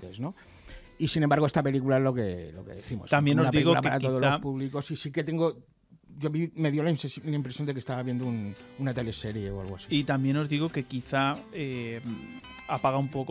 veces, ¿no? Y sin embargo esta película es lo que decimos. También os digo que para todos quizá... los públicos, y sí que me dio la impresión de que estaba viendo una teleserie o algo así. Y también os digo que quizá apaga un poco